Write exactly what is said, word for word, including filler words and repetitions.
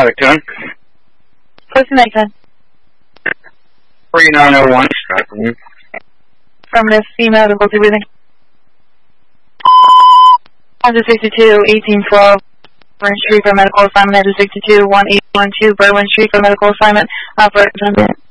Traffic ten. Close to night ten. three nine oh one. Affirmative, female, difficulty breathing. one sixty-two, eighteen twelve, Berwyn Street for medical assignment. sixty-two, one eight one two, Berwyn Street for medical assignment. Operator.